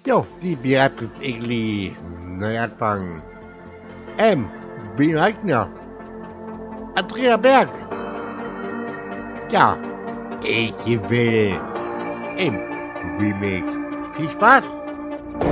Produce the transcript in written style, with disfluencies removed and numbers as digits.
Jo, die bereitet irgendwie Neuanfang. Bill Eigner. Andrea Berg. Ja, ich will im Remake. Viel Spaß!